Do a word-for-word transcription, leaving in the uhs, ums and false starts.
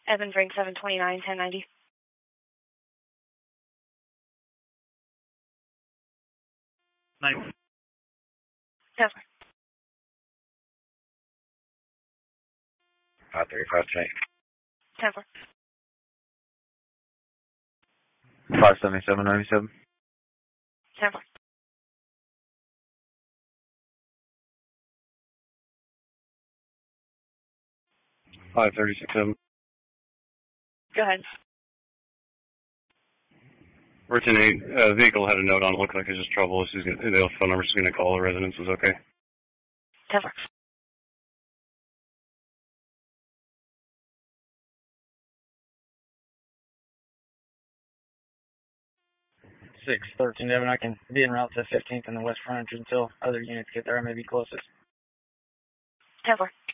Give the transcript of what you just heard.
Evans Ring seven twenty-nine, ten ninety. Nine. Yes. five thirty-five tonight. ten four. five seventy-seven ninety-seven. ten four. five thirty-six seven. Go ahead. Route eight, uh, vehicle had a note on it. Looked like it was just trouble. She's gonna, the phone number's going to call the residence. Was okay. ten four. six thirteen Devon. I can be en route to fifteenth and the west frontage until other units get there. I may be closest. ten four.